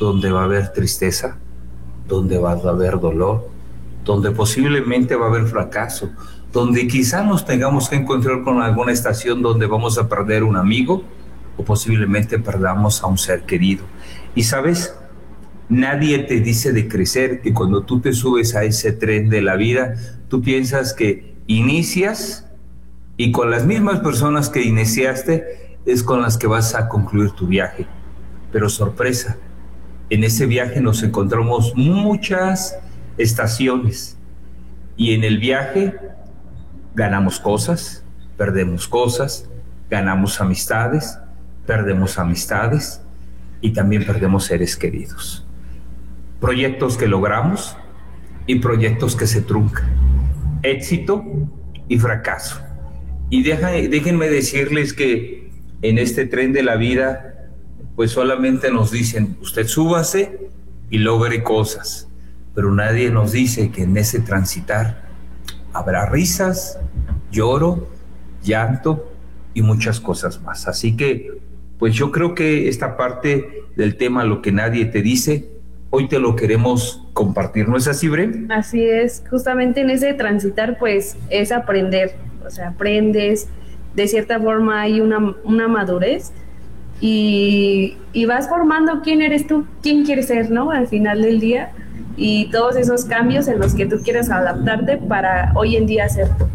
donde va a haber tristeza, donde va a haber dolor, donde posiblemente va a haber fracaso, donde quizá nos tengamos que encontrar con alguna estación donde vamos a perder un amigo o posiblemente perdamos a un ser querido. Y sabes, nadie te dice de crecer, que cuando tú te subes a ese tren de la vida, tú piensas que inicias y con las mismas personas que iniciaste es con las que vas a concluir tu viaje. Pero sorpresa, en ese viaje nos encontramos muchas estaciones y en el viaje ganamos cosas, perdemos cosas, ganamos amistades, perdemos amistades y también perdemos seres queridos. Proyectos que logramos y proyectos que se truncan, éxito y fracaso. Y déjenme decirles que en este tren de la vida, pues solamente nos dicen, usted súbase y logre cosas, pero nadie nos dice que en ese transitar habrá risas, lloro, llanto y muchas cosas más. Así que, pues yo creo que esta parte del tema, lo que nadie te dice, hoy te lo queremos compartir, ¿no es así, Bren? Así es, justamente en ese transitar, pues es aprender, o sea, aprendes, de cierta forma hay una madurez y vas formando quién eres tú, quién quieres ser, ¿no? Al final del día, y todos esos cambios en los que tú quieres adaptarte para hoy en día ser tú.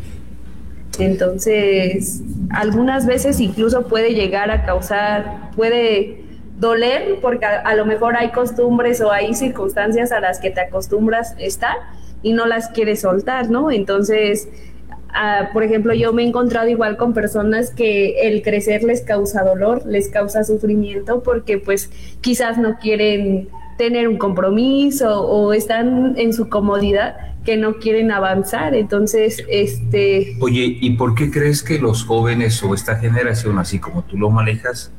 Entonces, algunas veces incluso puede llegar a causar, puede doler, porque a lo mejor hay costumbres o hay circunstancias a las que te acostumbras a estar y no las quieres soltar, ¿no? Entonces, por ejemplo, yo me he encontrado igual con personas que el crecer les causa dolor, les causa sufrimiento, porque pues quizás no quieren tener un compromiso o están en su comodidad que no quieren avanzar. Entonces, Oye, ¿y por qué crees que los jóvenes o esta generación, así como tú lo manejas,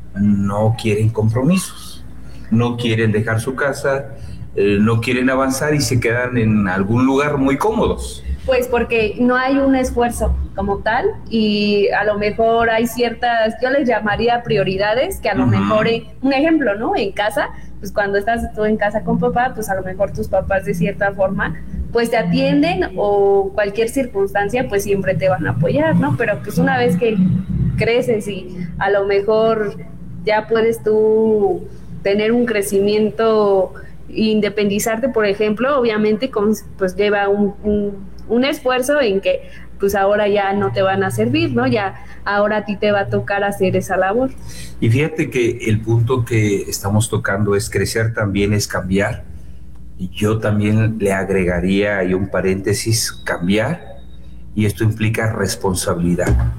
no quieren compromisos, no quieren dejar su casa, no quieren avanzar y se quedan en algún lugar muy cómodos? Pues porque no hay un esfuerzo como tal y a lo mejor hay ciertas, yo les llamaría prioridades, que a lo mejor, un ejemplo, ¿no? En casa, pues cuando estás tú en casa con papá, pues a lo mejor tus papás de cierta forma pues te atienden o cualquier circunstancia pues siempre te van a apoyar, ¿no? Pero pues una vez que creces y a lo mejor ya puedes tú tener un crecimiento, independizarte, por ejemplo, obviamente pues lleva un esfuerzo en que pues ahora ya no te van a servir, ¿no? Ya ahora a ti te va a tocar hacer esa labor. Y fíjate que el punto que estamos tocando es crecer, también es cambiar. Y yo también le agregaría ahí un paréntesis, cambiar, y esto implica responsabilidad.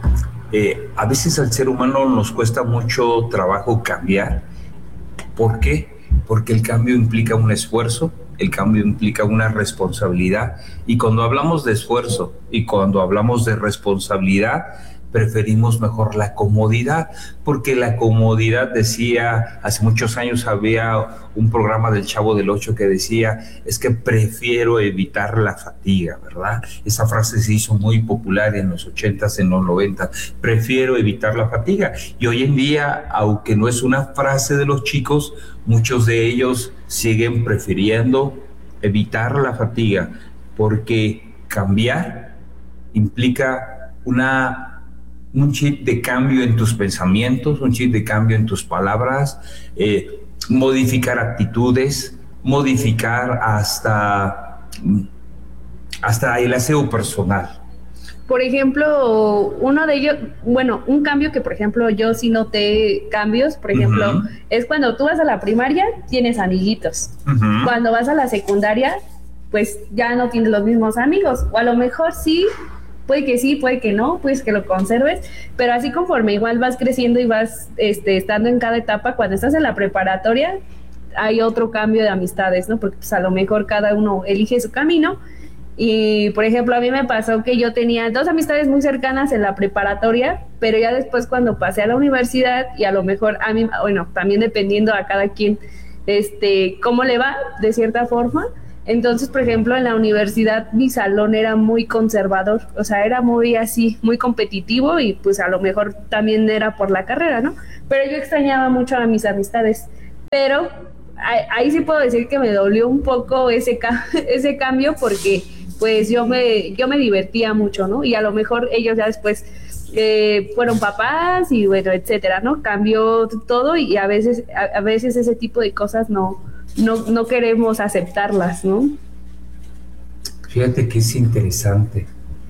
A veces al ser humano nos cuesta mucho trabajo cambiar. ¿Por qué? Porque el cambio implica un esfuerzo, el cambio implica una responsabilidad, y cuando hablamos de esfuerzo y cuando hablamos de responsabilidad, preferimos mejor la comodidad, porque la comodidad, decía, hace muchos años había un programa del Chavo del Ocho que decía, es que prefiero evitar la fatiga, ¿verdad? Esa frase se hizo muy popular en los 80s, en los 90s, prefiero evitar la fatiga, y hoy en día, aunque no es una frase de los chicos, muchos de ellos siguen prefiriendo evitar la fatiga, porque cambiar implica un chip de cambio en tus pensamientos, un chip de cambio en tus palabras, modificar actitudes, modificar hasta el aseo personal. Por ejemplo, uno de ellos, bueno, un cambio que por ejemplo yo sí noté cambios, por ejemplo, es cuando tú vas a la primaria, tienes amiguitos. Cuando vas a la secundaria, pues ya no tienes los mismos amigos, o a lo mejor sí, puede que no, pues que lo conserves, pero así conforme igual vas creciendo y vas estando en cada etapa, cuando estás en la preparatoria, hay otro cambio de amistades, ¿no? Porque pues a lo mejor cada uno elige su camino. Y por ejemplo, a mí me pasó que yo tenía 2 amistades muy cercanas en la preparatoria, pero ya después cuando pasé a la universidad, y a lo mejor a mí, bueno, también dependiendo a cada quien, cómo le va, de cierta forma. Entonces, por ejemplo, en la universidad mi salón era muy conservador, o sea, era muy así, muy competitivo, y pues a lo mejor también era por la carrera, ¿no? Pero yo extrañaba mucho a mis amistades. Pero ahí sí puedo decir que me dolió un poco ese cambio porque pues yo me divertía mucho, ¿no? Y a lo mejor ellos ya después fueron papás y bueno, etcétera, ¿no? Cambió todo y a veces ese tipo de cosas no queremos aceptarlas, ¿no? Fíjate que es interesante.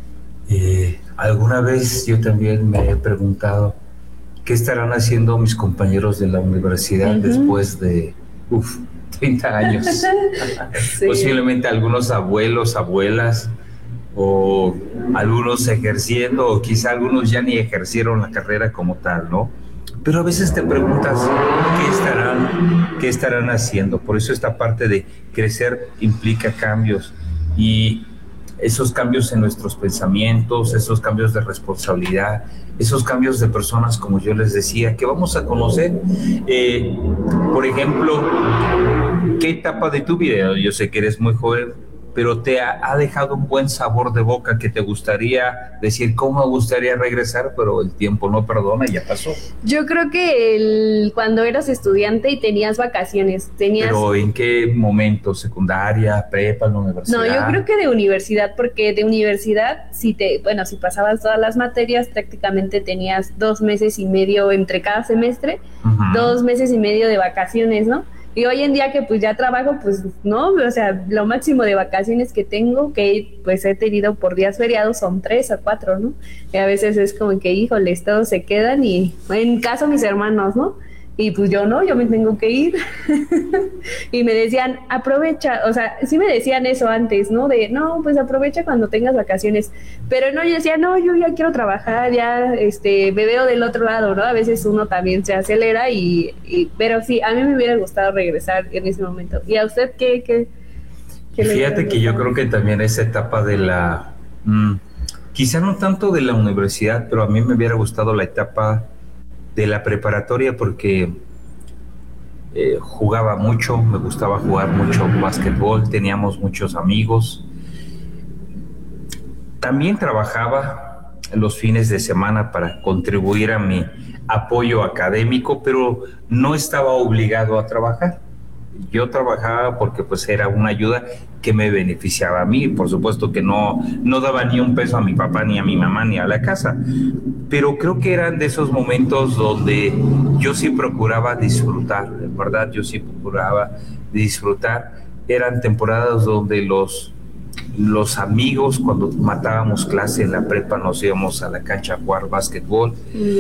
Alguna vez yo también me he preguntado qué estarán haciendo mis compañeros de la universidad después de 30 años. Sí. Posiblemente algunos abuelos, abuelas, o algunos ejerciendo, o quizá algunos ya ni ejercieron la carrera como tal, ¿no? Pero a veces te preguntas qué estarán haciendo. Por eso esta parte de crecer implica cambios, y esos cambios en nuestros pensamientos, esos cambios de responsabilidad, esos cambios de personas, como yo les decía, que vamos a conocer. Por ejemplo, ¿qué etapa de tu vida? Yo sé que eres muy joven, pero te ha dejado un buen sabor de boca que te gustaría decir, cómo me gustaría regresar, pero el tiempo no perdona y ya pasó. Yo creo que cuando eras estudiante y tenías vacaciones, ¿Pero en qué momento? ¿Secundaria, prepa, la universidad? No, yo creo que de universidad, porque de universidad, si pasabas todas las materias, prácticamente tenías 2 meses y medio entre cada semestre, 2 meses y medio de vacaciones, ¿no? Y hoy en día que pues ya trabajo, pues no, o sea, lo máximo de vacaciones que tengo, que pues he tenido por días feriados, son 3 o 4, ¿no? Y a veces es como que, híjoles, todos se quedan y en caso mis hermanos, ¿no? Y pues yo me tengo que ir. Y me decían, aprovecha, o sea, sí me decían eso antes, ¿no? No, pues aprovecha cuando tengas vacaciones. Pero no, yo decía, no, yo ya quiero trabajar, ya me veo del otro lado, ¿no? A veces uno también se acelera pero sí, a mí me hubiera gustado regresar en ese momento. ¿Y a usted qué Fíjate que yo creo que también esa etapa de quizá no tanto de la universidad, pero a mí me hubiera gustado la etapa de la preparatoria, porque jugaba mucho, me gustaba jugar mucho básquetbol, teníamos muchos amigos. También trabajaba los fines de semana para contribuir a mi apoyo académico, pero no estaba obligado a trabajar. Yo trabajaba porque pues era una ayuda que me beneficiaba a mí. Por supuesto que no daba ni un peso a mi papá, ni a mi mamá, ni a la casa, pero creo que eran de esos momentos donde yo sí procuraba disfrutar, de verdad, yo sí procuraba disfrutar. Eran temporadas donde los amigos, cuando matábamos clase en la prepa, nos íbamos a la cancha a jugar básquetbol.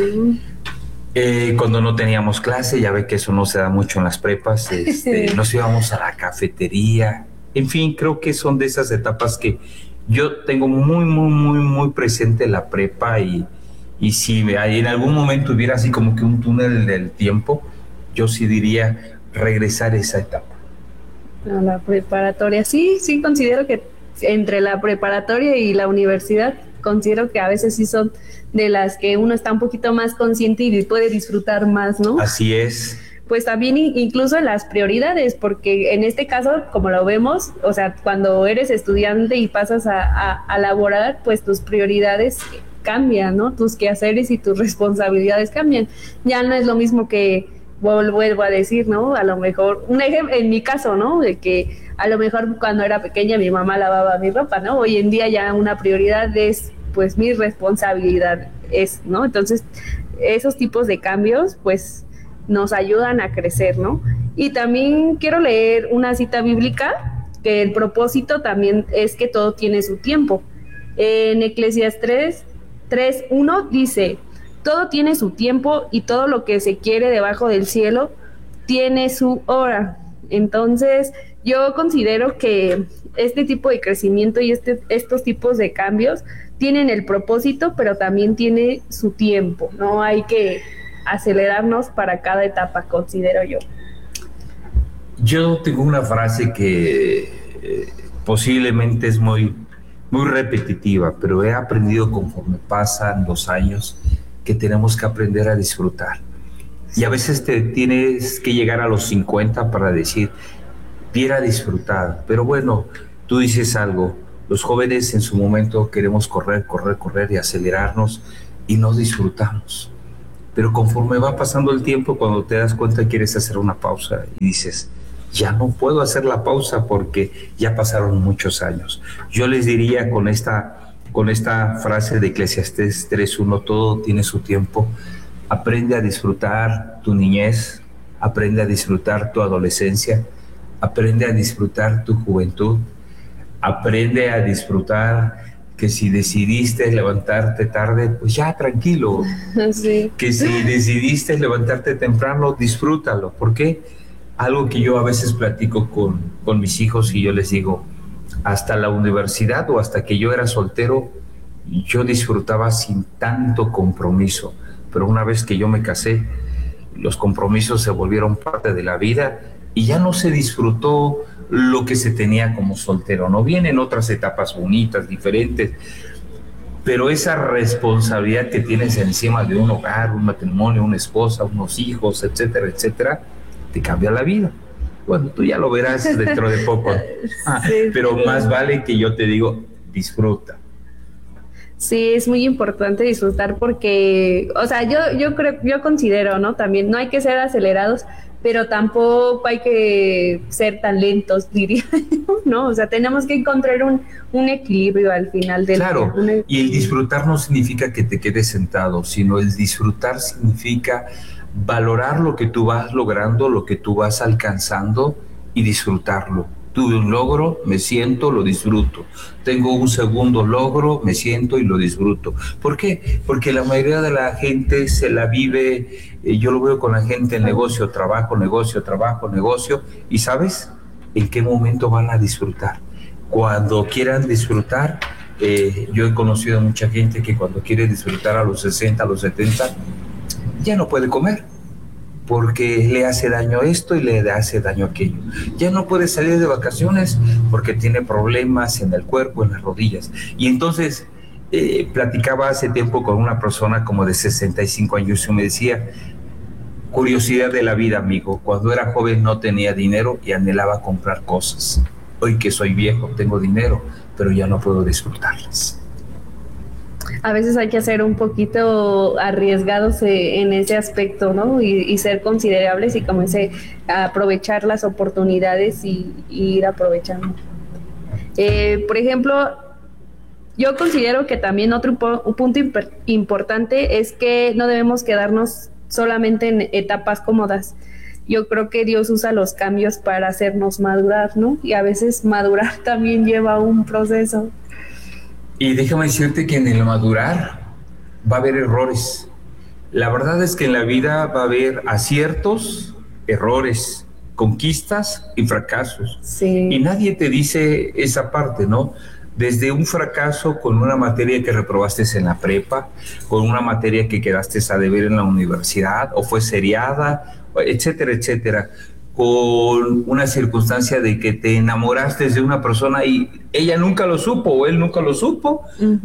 Cuando no teníamos clase, ya ve que eso no se da mucho en las prepas, nos íbamos a la cafetería. En fin, creo que son de esas etapas que yo tengo muy, muy, muy, muy presente la prepa, y si en algún momento hubiera así como que un túnel del tiempo, yo sí diría regresar a esa etapa. A la preparatoria, sí, considero que entre la preparatoria y la universidad, considero que a veces sí son de las que uno está un poquito más consciente y puede disfrutar más, ¿no? Así es. Pues también incluso en las prioridades, porque en este caso, como lo vemos, o sea, cuando eres estudiante y pasas a laborar, pues tus prioridades cambian, ¿no? Tus quehaceres y tus responsabilidades cambian. Ya no es lo mismo que, vuelvo a decir, ¿no? A lo mejor, un ejemplo, en mi caso, ¿no? De que a lo mejor cuando era pequeña mi mamá lavaba mi ropa, ¿no? Hoy en día ya una prioridad es, pues, mi responsabilidad es, ¿no? Entonces, esos tipos de cambios, pues, nos ayudan a crecer, ¿no? Y también quiero leer una cita bíblica, que el propósito también es que todo tiene su tiempo. En Eclesiastés 3:1 dice: todo tiene su tiempo y todo lo que se quiere debajo del cielo tiene su hora. Entonces, yo considero que este tipo de crecimiento y estos tipos de cambios tienen el propósito, pero también tiene su tiempo. No hay que acelerarnos para cada etapa, considero yo. Yo tengo una frase que posiblemente es muy, muy repetitiva, pero he aprendido conforme pasan los años que tenemos que aprender a disfrutar. Y a veces te tienes que llegar a los 50 para decir, hubiera disfrutado. Pero bueno, tú dices algo, los jóvenes en su momento queremos correr y acelerarnos y no disfrutamos. pero conforme va pasando el tiempo, cuando te das cuenta quieres hacer una pausa y dices, ya no puedo hacer la pausa porque ya pasaron muchos años. Yo les diría con esta frase de Eclesiastés 3:1, todo tiene su tiempo. Aprende a disfrutar tu niñez, aprende a disfrutar tu adolescencia, aprende a disfrutar tu juventud, aprende a disfrutar que si decidiste levantarte tarde, pues ya tranquilo. Sí. Que si decidiste levantarte temprano, disfrútalo. ¿Por qué? Algo que yo a veces platico con mis hijos y yo les digo, hasta la universidad o hasta que yo era soltero, yo disfrutaba sin tanto compromiso. Pero una vez que yo me casé, los compromisos se volvieron parte de la vida y ya no se disfrutó lo que se tenía como soltero. No vienen otras etapas bonitas, diferentes, pero esa responsabilidad que tienes encima de un hogar, un matrimonio, una esposa, unos hijos, etcétera, etcétera, te cambia la vida. Bueno, tú ya lo verás dentro de poco. Pero más vale que yo te digo, disfruta. Sí, es muy importante disfrutar porque, o sea, yo considero, ¿no? También no hay que ser acelerados, pero tampoco hay que ser tan lentos, diría yo, ¿no? O sea, tenemos que encontrar un equilibrio al final del día. Claro, y el disfrutar no significa que te quedes sentado, sino el disfrutar significa valorar lo que tú vas logrando, lo que tú vas alcanzando y disfrutarlo. Tuve un logro, me siento, lo disfruto. Tengo un segundo logro, me siento y lo disfruto. ¿Por qué? Porque la mayoría de la gente se la vive, yo lo veo con la gente en negocio, trabajo, y ¿sabes en qué momento van a disfrutar? Cuando quieran disfrutar, yo he conocido a mucha gente que cuando quiere disfrutar a los 60, a los 70, ya no puede comer, porque le hace daño esto y le hace daño aquello. Ya no puede salir de vacaciones porque tiene problemas en el cuerpo, en las rodillas. Y entonces platicaba hace tiempo con una persona como de 65 años y me decía, curiosidad de la vida, amigo, cuando era joven no tenía dinero y anhelaba comprar cosas. Hoy que soy viejo tengo dinero, pero ya no puedo disfrutarlas. A veces hay que ser un poquito arriesgados en ese aspecto, ¿no? Y ser considerables y como ese, aprovechar las oportunidades y ir aprovechando. Por ejemplo, yo considero que también otro punto importante es que no debemos quedarnos solamente en etapas cómodas. Yo creo que Dios usa los cambios para hacernos madurar, ¿no? Y a veces madurar también lleva un proceso. Y déjame decirte que en el madurar va a haber errores. La verdad es que en la vida va a haber aciertos, errores, conquistas y fracasos. Sí. Y nadie te dice esa parte, ¿no? Desde un fracaso con una materia que reprobaste en la prepa, con una materia que quedaste a deber en la universidad o fue seriada, etcétera, etcétera, con una circunstancia de que te enamoraste de una persona y ella nunca lo supo o él nunca lo supo,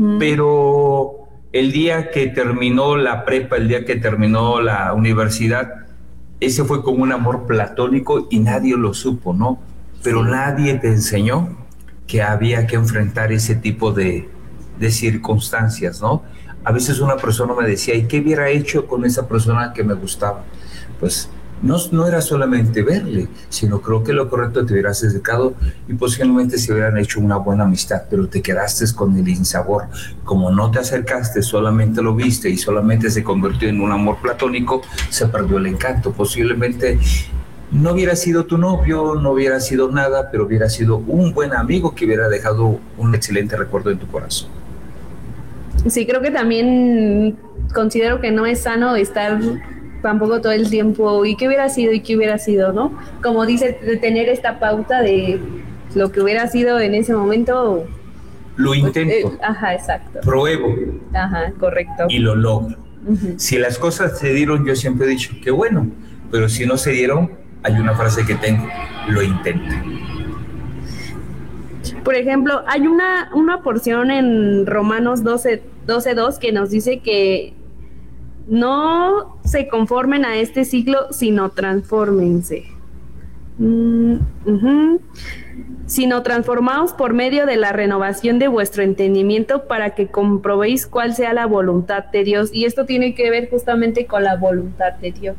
pero el día que terminó la prepa, el día que terminó la universidad, ese fue como un amor platónico y nadie lo supo, ¿no? Pero nadie te enseñó que había que enfrentar ese tipo de circunstancias, ¿no? A veces una persona me decía, ¿y qué hubiera hecho con esa persona que me gustaba? Pues no era solamente verle, sino creo que lo correcto te hubieras acercado y posiblemente se hubieran hecho una buena amistad, pero te quedaste con el insabor. Como no te acercaste, solamente lo viste y solamente se convirtió en un amor platónico, se perdió el encanto. Posiblemente no hubiera sido tu novio, no hubiera sido nada, pero hubiera sido un buen amigo que hubiera dejado un excelente recuerdo en tu corazón. Sí, creo que también considero que no es sano estar tampoco todo el tiempo, ¿y qué hubiera sido, ¿no? Como dice, de tener esta pauta de lo que hubiera sido en ese momento. Lo intento. Ajá, exacto. Pruebo. Ajá, correcto. Y lo logro. Si las cosas se dieron, yo siempre he dicho, qué bueno, pero si no se dieron, hay una frase que tengo, lo intento. Por ejemplo, hay una porción en Romanos 12:2 que nos dice que no se conformen a este siglo, sino transfórmense. Sino transformaos por medio de la renovación de vuestro entendimiento para que comprobéis cuál sea la voluntad de Dios. Y esto tiene que ver justamente con la voluntad de Dios.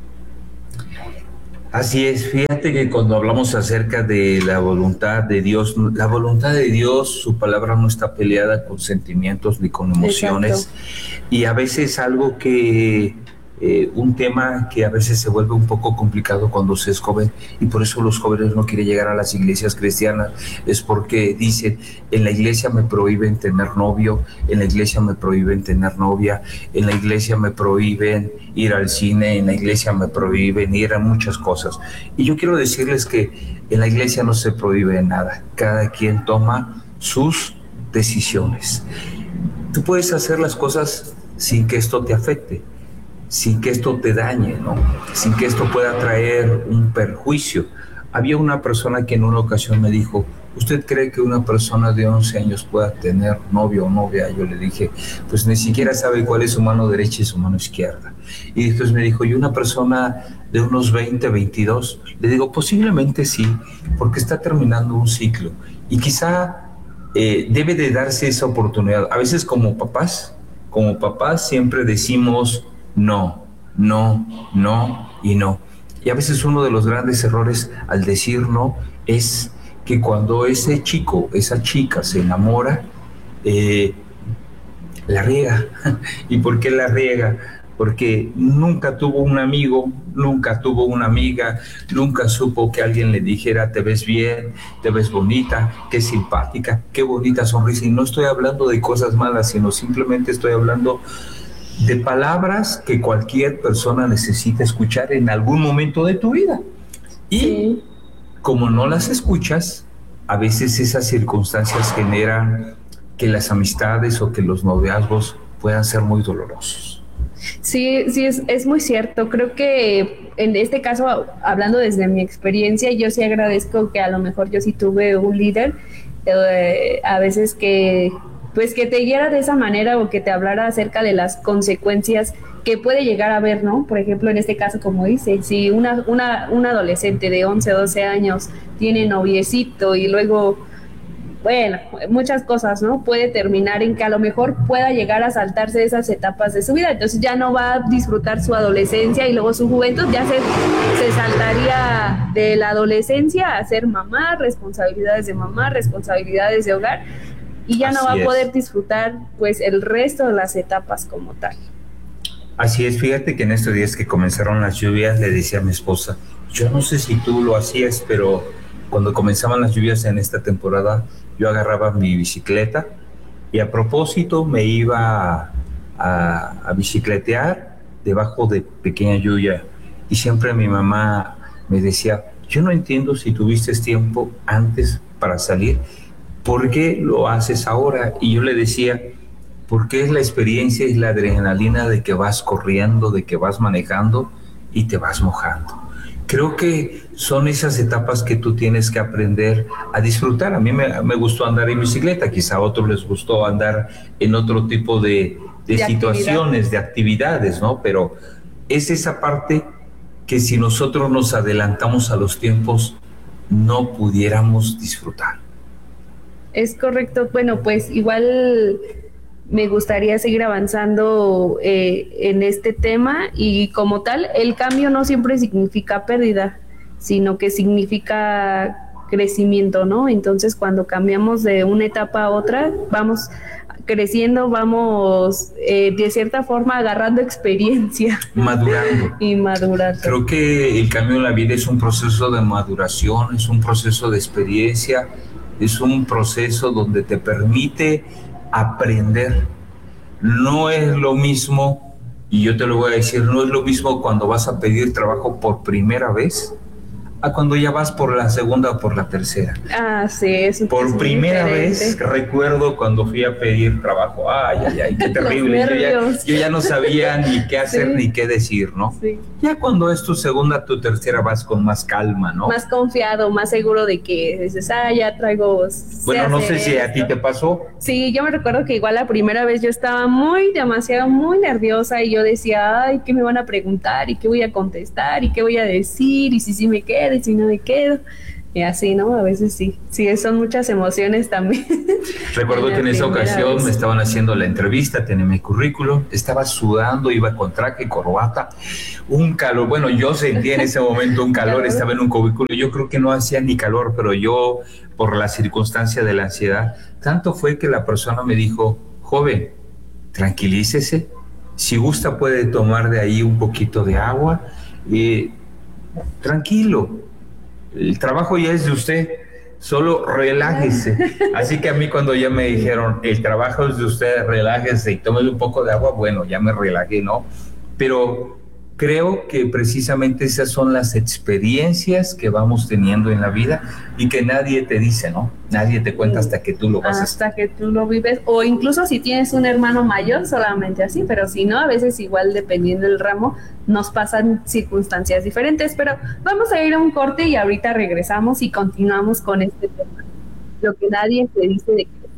Así es, fíjate que cuando hablamos acerca de la voluntad de Dios, su palabra no está peleada con sentimientos ni con emociones. Exacto. Y a veces algo que, un tema que a veces se vuelve un poco complicado cuando se es joven, y por eso los jóvenes no quieren llegar a las iglesias cristianas, es porque dicen, en la iglesia me prohíben tener novio, en la iglesia me prohíben tener novia, en la iglesia me prohíben ir al cine, en la iglesia me prohíben ir a muchas cosas. Y yo quiero decirles que en la iglesia no se prohíbe nada, cada quien toma sus decisiones. Tú puedes hacer las cosas sin que esto te afecte, sin que esto te dañe, ¿no? Sin que esto pueda traer un perjuicio. Había una persona que en una ocasión me dijo, ¿usted cree que una persona de 11 años pueda tener novio o novia? Yo le dije, pues ni siquiera sabe cuál es su mano derecha y su mano izquierda. Y después me dijo, ¿y una persona de unos 20, 22? Le digo, posiblemente sí, porque está terminando un ciclo. Y quizá debe de darse esa oportunidad. A veces como papás siempre decimos no, no, no y no. Y a veces uno de los grandes errores al decir no es que cuando ese chico, esa chica se enamora, la riega. ¿Y por qué la riega? Porque nunca tuvo un amigo, nunca tuvo una amiga, nunca supo que alguien le dijera, te ves bien, te ves bonita, qué simpática, qué bonita sonrisa. Y no estoy hablando de cosas malas, sino simplemente estoy hablando de palabras que cualquier persona necesita escuchar en algún momento de tu vida. Y como no las escuchas, a veces esas circunstancias generan que las amistades o que los noviazgos puedan ser muy dolorosos. Sí, es muy cierto. Creo que en este caso, hablando desde mi experiencia, yo sí agradezco que a lo mejor yo sí tuve un líder, a veces que te guiara de esa manera o que te hablara acerca de las consecuencias que puede llegar a haber, ¿no? Por ejemplo, en este caso, como dice, si una adolescente de 11 o 12 años tiene noviecito y luego, bueno, muchas cosas, ¿no? Puede terminar en que a lo mejor pueda llegar a saltarse esas etapas de su vida. Entonces ya no va a disfrutar su adolescencia y luego su juventud, ya se saltaría de la adolescencia a ser mamá, responsabilidades de hogar, y ya no va a poder disfrutar pues el resto de las etapas como tal. Así es, fíjate que en estos días que comenzaron las lluvias le decía a mi esposa, yo no sé si tú lo hacías, pero cuando comenzaban las lluvias en esta temporada, yo agarraba mi bicicleta y a propósito me iba a bicicletear debajo de pequeña lluvia, y siempre mi mamá me decía, yo no entiendo si tuviste tiempo antes para salir, ¿por qué lo haces ahora? Y yo le decía, porque es la experiencia y la adrenalina de que vas corriendo, de que vas manejando y te vas mojando. Creo que son esas etapas que tú tienes que aprender a disfrutar. A mí me gustó andar en bicicleta, quizá a otros les gustó andar en otro tipo de situaciones, de actividades, ¿no? Pero es esa parte que si nosotros nos adelantamos a los tiempos, no pudiéramos disfrutar. Es correcto. Bueno, pues igual me gustaría seguir avanzando en este tema, y como tal, el cambio no siempre significa pérdida, sino que significa crecimiento, ¿no? Entonces, cuando cambiamos de una etapa a otra, vamos creciendo, vamos de cierta forma agarrando experiencia. Madurando. Y madurando. Creo que el cambio en la vida es un proceso de maduración, es un proceso de experiencia, es un proceso donde te permite aprender. No es lo mismo, y yo te lo voy a decir, no es lo mismo cuando vas a pedir trabajo por primera vez a cuando ya vas por la segunda o por la tercera. Ah, sí, eso por es primera diferente. vez recuerdo cuando fui a pedir trabajo, ay, qué terrible. yo ya no sabía ni qué hacer, ni qué decir, ¿no? Sí. Ya cuando es tu segunda, tu tercera, vas con más calma, ¿no? Más confiado, más seguro de que dices, ya traigo. Bueno, no sé si a ti te pasó. Sí, yo me recuerdo que igual la primera vez yo estaba muy nerviosa, y yo decía, ay, ¿qué me van a preguntar? ¿Y qué voy a contestar? ¿Y qué voy a decir? ¿Y si sí me quedo? quedo y si no me quedo. Y así, ¿no? A veces sí, son muchas emociones también. Recuerdo que en esa ocasión me estaban haciendo la entrevista, tenía mi currículum, estaba sudando, iba con traje y corbata, un calor, bueno, yo sentía en ese momento un calor, estaba en un cubículo, yo creo que no hacía ni calor, pero yo, por la circunstancia de la ansiedad, tanto fue que la persona me dijo, joven, tranquilícese, si gusta puede tomar de ahí un poquito de agua, tranquilo. El trabajo ya es de usted, solo relájese. Así que a mí cuando ya me dijeron, el trabajo es de usted, relájese y tome un poco de agua, bueno, ya me relajé, ¿no? Pero creo que precisamente esas son las experiencias que vamos teniendo en la vida y que nadie te dice, ¿no? Nadie te cuenta hasta que tú lo vas hasta que tú lo vives, o incluso si tienes un hermano mayor, solamente así, pero si no, a veces igual dependiendo del ramo, nos pasan circunstancias diferentes, pero vamos a ir a un corte y ahorita regresamos y continuamos con este tema, lo que nadie te dice de que...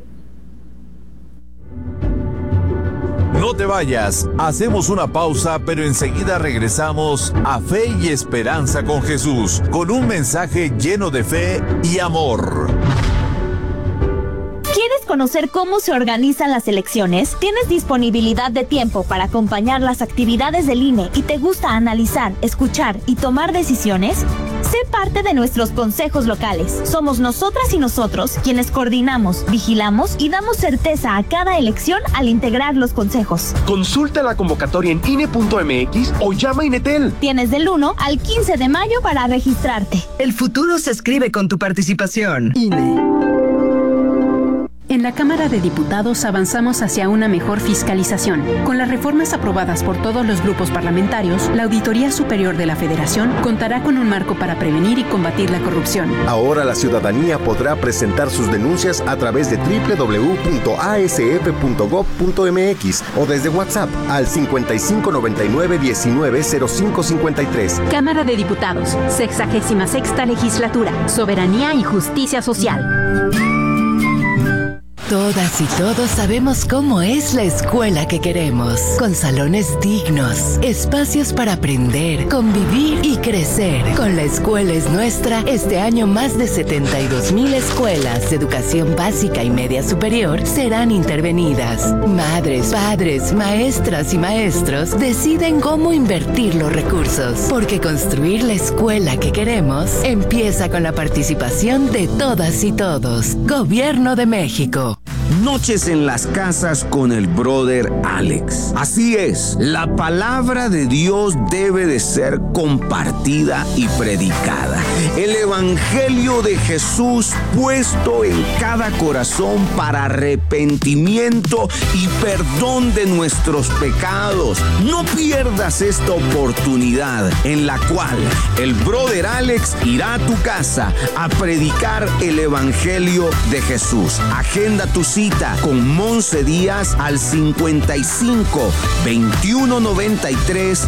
No te vayas, hacemos una pausa, pero enseguida regresamos a Fe y Esperanza con Jesús, con un mensaje lleno de fe y amor. ¿Quieres conocer cómo se organizan las elecciones? ¿Tienes disponibilidad de tiempo para acompañar las actividades del INE y te gusta analizar, escuchar y tomar decisiones? Sé parte de nuestros consejos locales. Somos nosotras y nosotros quienes coordinamos, vigilamos y damos certeza a cada elección al integrar los consejos. Consulta la convocatoria en INE.mx o llama a Inetel. Tienes del 1 al 15 de mayo para registrarte. El futuro se escribe con tu participación. INE. En la Cámara de Diputados avanzamos hacia una mejor fiscalización. Con las reformas aprobadas por todos los grupos parlamentarios, la Auditoría Superior de la Federación contará con un marco para prevenir y combatir la corrupción. Ahora la ciudadanía podrá presentar sus denuncias a través de www.asf.gov.mx o desde WhatsApp al 5599-190553. Cámara de Diputados, 66ª Legislatura, Soberanía y Justicia Social. Todas y todos sabemos cómo es la escuela que queremos, con salones dignos, espacios para aprender, convivir y crecer. Con La Escuela es Nuestra, este año más de 72,000 escuelas de educación básica y media superior serán intervenidas. Madres, padres, maestras y maestros deciden cómo invertir los recursos, porque construir la escuela que queremos empieza con la participación de todas y todos. Gobierno de México. Noches en las casas con el brother Alex. Así es, la palabra de Dios debe de ser compartida y predicada. El evangelio de Jesús puesto en cada corazón para arrepentimiento y perdón de nuestros pecados. No pierdas esta oportunidad en la cual el brother Alex irá a tu casa a predicar el evangelio de Jesús. Agenda tu cita con Monse Díaz al 55 21 93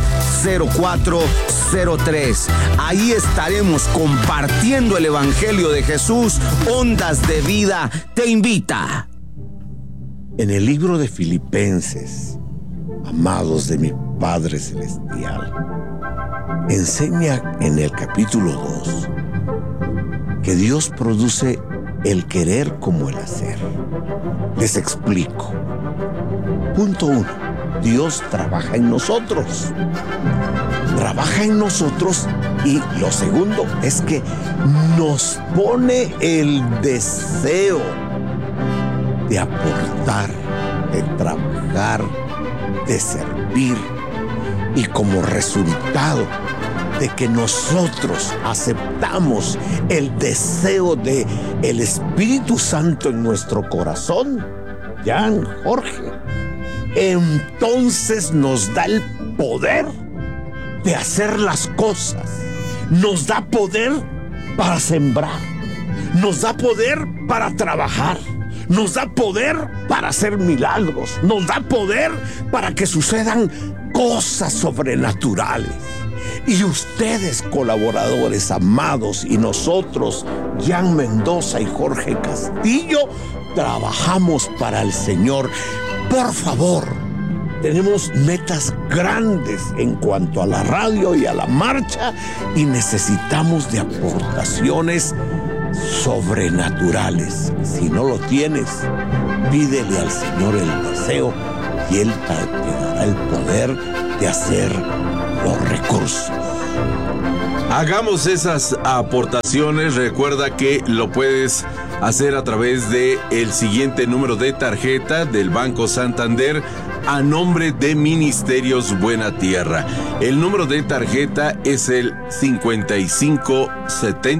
0403. Ahí estaremos compartiendo el evangelio de Jesús. Ondas de Vida te invita. En el libro de Filipenses, amados de mi Padre Celestial, enseña en el capítulo 2 que Dios produce el querer como el hacer. Les explico. Punto 1. Dios trabaja en nosotros. Trabaja en nosotros y lo segundo es que nos pone el deseo de aportar, de trabajar, de servir y como resultado de que nosotros aceptamos el deseo de el Espíritu Santo en nuestro corazón, Jan, Jorge, entonces nos da el poder de hacer las cosas, nos da poder para sembrar, nos da poder para trabajar, nos da poder para hacer milagros, nos da poder para que sucedan cosas sobrenaturales. Y ustedes, colaboradores amados, y nosotros, Jan Mendoza y Jorge Castillo, trabajamos para el Señor. Por favor, Tenemos metas grandes en cuanto a la radio y a la marcha y necesitamos de aportaciones sobrenaturales. Si no lo tienes, pídele al Señor el deseo y Él te dará el poder de hacer los recursos. Hagamos esas aportaciones. Recuerda que lo puedes hacer a través de el siguiente número de tarjeta del Banco Santander a nombre de Ministerios Buena Tierra. El número de tarjeta es el 5570